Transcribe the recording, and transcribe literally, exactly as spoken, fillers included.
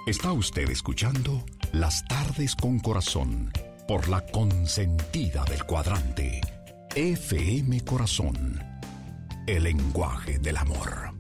Está usted escuchando Las Tardes con Corazón por la consentida del cuadrante. F M Corazón, el lenguaje del amor.